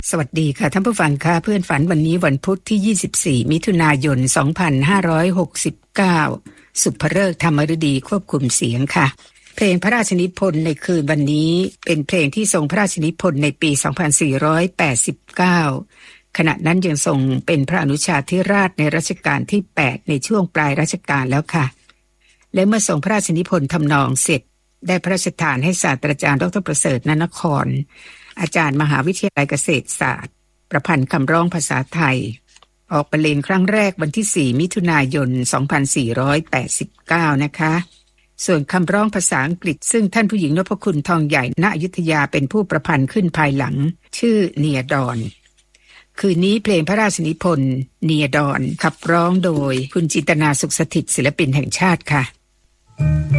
สวัสดีค่ะท่านผู้ฟังค่ะเพื่อนฝันวันนี้วันพุธที่24มิถุนายน2569สุภฤกษ์ธรรมฤดีควบคุมเสียงค่ะเพลงพระราชนิพนธ์ในคืนวันนี้เป็นเพลงที่ทรงพระราชนิพนธ์ในปี2489ขณะนั้นยังทรงเป็นพระอนุชาธิราชในรัชกาลที่8ในช่วงปลายรัชกาลแล้วค่ะและเมื่อทรงพระราชนิพนธ์ทำนองเสร็จได้พระราชทานให้ศาสตราจารย์ดร.ประเสริฐ ณนครอาจารย์มหาวิทยาลัยเกษตรศาสตร์ประพันธ์คำร้องภาษาไทยออกบรรเลงครั้งแรกวันที่4มิถุนายน2489นะคะส่วนคำร้องภาษาอังกฤษซึ่งท่านผู้หญิงนพคุณทองใหญ่ณอยุธยาเป็นผู้ประพันธ์ขึ้นภายหลังชื่อเนียดอนคืนนี้เพลงพระราชนิพนธ์เนียดอนขับร้องโดยคุณจินตนาสุขสถิตย์ศิลปินแห่งชาติค่ะ